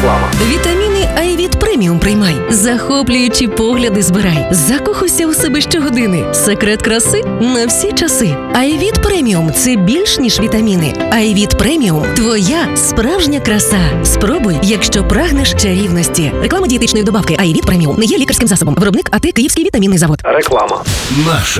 Реклама. Вітаміни Айвіт Преміум приймай. Захоплюючі погляди збирай. Закохуйся у себе щогодини. Секрет краси на всі часи. Айвіт Преміум – це більш ніж вітаміни. Айвіт Преміум – твоя справжня краса. Спробуй, якщо прагнеш чарівності. Реклама дієтичної добавки Айвіт Преміум не є лікарським засобом. Виробник АТ Київський вітамінний завод. Реклама. Наша